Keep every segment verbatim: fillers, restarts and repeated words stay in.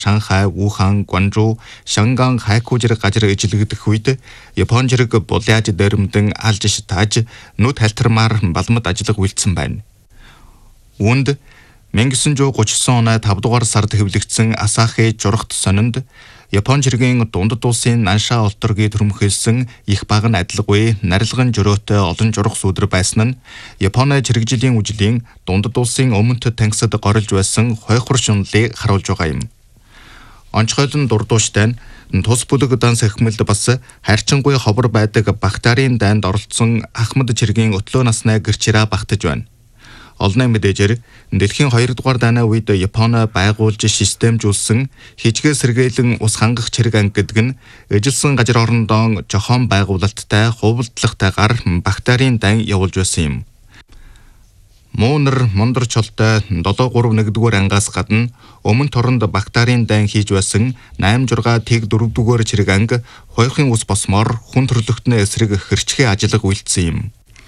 Шанхай, Вухан, Гуанчжоу, Шанган, Хайку зэрэг газар ижлэгдэх үед Япон зэрэг буляаж дээрэмдэн алж шатааж нүд халтармаар балмад ажиллах үйлдсэн байна. Үүнд 천구백삼십구 оны тавд дугаар сард хэвлэгдсэн Асахи журагт сонинд Япон жиргийн дундад улсын Нанша олторгийг төрөмхөлсөн их баг нь адилгүй нарилган жөрөөтэй олон журах сүудэр байсан нь Японы жиргэжлийн үжлийн дундад улсын өмнөд тангисад горилж байсан хойхор шунлыг харуулж байгаа юм. Онцгойлон дурдууштай нь тус бүлэг данс эхмэлд бас хайрчингүй ховор байдаг Бахтарын дайнд оролцсон Ахмад жиргийн өтлөө насны гэрчираа багтаж байна. Олонний мэдээжээр дэлхийн хоёр дугаар дайны үед Японы байгуулж системжүүлсэн хичгээ сэргээлэн ус хангах чирэг анги гэдэг нь эжилсэн газар орондоо жохон байгуулалттай хувилдлагатайгаар Бахтарын дан явуулж байсан юм. Муунар Мондар чолтой долоо гурав нэгдүгээр ангаас гадна өмнө торонд Бахтарын дан хийж байсан найман журга тэг дөрөвдүгээр чирэг анги хоёрын ус босмоор хүн төрлөختний эсрэг хэрчгээ ажиллах үйлдсэн юм.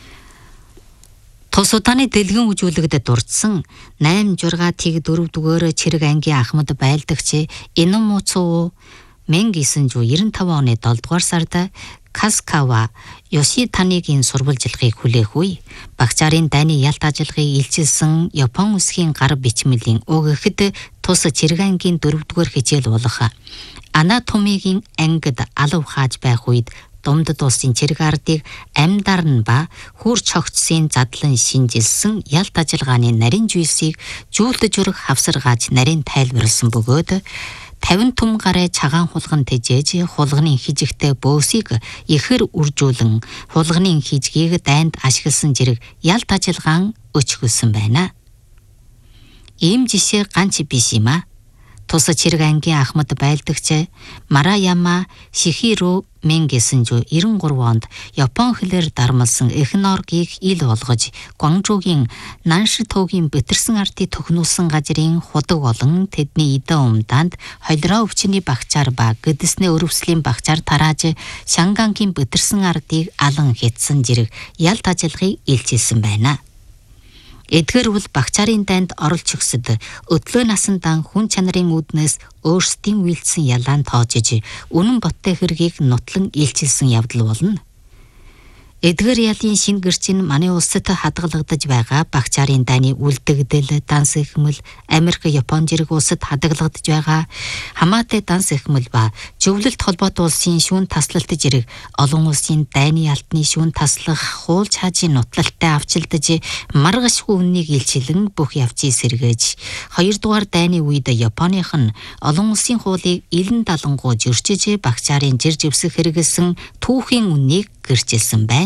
Тус удааны дэлгэн үжүүлэгдэд дурдсан найман журга тэг дөрөвдүгээр чирэг ангийн Ахмад байлдагч Иномуцу 천구백구십오 оны долдугаар сард Каскава Ёшитанигийн сурвалжилгыг хүлээх үе Багчарын дайны ялт ажиллагыг илчилсэн Япон үсгийн гар бичмэлийн уг ихэд тус чирэг ангийн дөрөвдүгээр хичээл болох анатомигийн ангид алав хааж байх үед Думдад улсын чирэг ардыг амьдарна ба хурц хогцсын задлан шинжилсэн ялт ажиллагааны нарийн жүйсийг жүүлдэж өрөх хавсаргааж нарийн тайлбарлсан бөгөөд тавин түм гараа цагаан хулган тэжээж хулганы хижигтэй бөөсийг ихэр үржүүлэн хулганы хижгийг дайнд ашигласан зэрэг ялт ажиллагаан өчгөлсөн байна. Ийм жишээ ганц биш юм а. Тус чирэг ангийн Ахмад байлдагч Мараяма Шихиро 천구백구십삼 онд Япон хэлээр дармалсан эхноргийг ил болгож Гуанчжоугийн Наншитогийн битэрсэн артыг төхнүүлсэн газрын худаг болон тэдний идэ умдаанд холироо өвчний багчаар ба гэдэсний өрөвслийн багчаар тарааж Шангангийн битэрсэн артыг алан хэтсэн зэрэг ялт ажиллагыг илчилсэн байна. Эдгээр бол Багчарын дайнд оролч өгсөд өдлөө насандан хүн чанарын үүднээс өөрсдийн үйлдсэн ялаан тоожиж үнэн боттой хэргийг нутлан илчилсэн явдал болно. Эдгээр ялын шин гэрчин манай улсад хадгалагдаж байгаа Багчарын дайны үлдэгдэл данс эхмэл Америк Япон зэрэг улсад хадгалагдаж байгаа хамаатай данс эхмэл ба зөвлөлт холбоотой улсын шүүн таслалт зэрэг олон улсын дайны алтны шүүн таслах хууль чаажийн нутлалтай авчилдаж маргашгүй үннийг илчилэн бүх явцыг сэргээж хоёрдугаар дайны үед Японых нь олон улсын хуулийг илэн далангуй зөрчиж Багчарын жир живсэх хэрэгэлсэн түүхийн үннийг гэрчилсэн байна.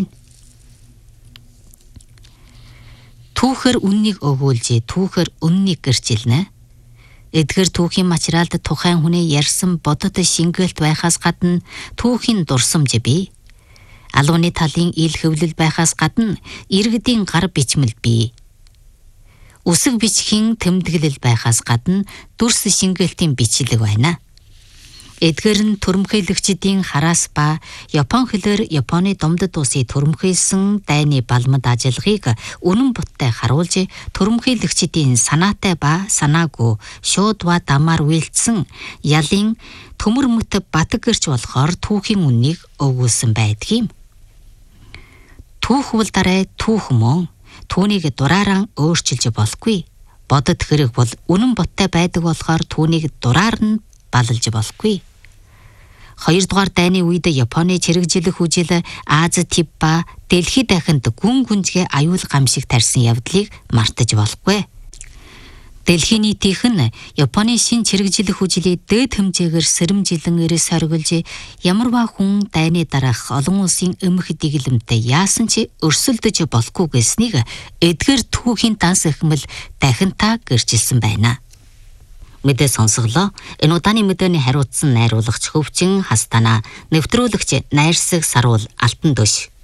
Түүхэр үннийг өгүүлж, түүхэр үннийг гэрчилнэ. Эдгээр түүхийн материалд тухайн хүний ярьсан бодод шингэлт байхаас гадна түүхийн дурсамж бий. Алууны талын ил хөвлөл байхаас гадна иргэдийн гар бичмэл бий. Үсэг бичгийн тэмдэглэл байхаас гадна дүрс шингэлтийн бичлэг байна. Эдгээр нь төрөмхөйлөгчдийн хараас ба Япон хэлээр Японы Думдад улсыг төрөмхөйлсөн дайны балмад ажиллагыг үнэн буттай харуулж төрөмхөйлөгчдийн санаатай ба санаагүй шууд ба дамаар үйлдсэн ялын төмөр мөт батг гэрч болохоор түүхийн үннийг өгүүлсэн байдгийм. Түүх бол дараа түүх мөн түүнийг дураараа өөрчилж болохгүй. Бодод хэрэг бол үнэн буттай байдаг болохоор түүнийг дураар нь балалж болохгүй. Хоёрдугаар дайны үед Японы чирэгжилэх үжил Аз Тиб ба дэлхийд дахинд гүн гүнзгий аюул гамшиг тарьсан явдлыг мартаж болохгүй. Дэлхийн нийтийнх нь Японы шин чирэгжилэх үжилийг дээд хэмжээгээр сэрэмжилэн эрс хоригулж ямарваа хүн дайны дараах олон улсын өмнөх дэглэмтэй яасан ч өрсөлдөж болохгүй гэснийг эдгээр түүхийн данс эхмэл дахинтаа гэрчилсэн байна. Мэдээ сонсголоо. Энэ удааны мэдээний хариуцсан найруулагч Хөвчин Хастана, нэвтрүүлэгч Найрсаг Саруул Алтан дөш.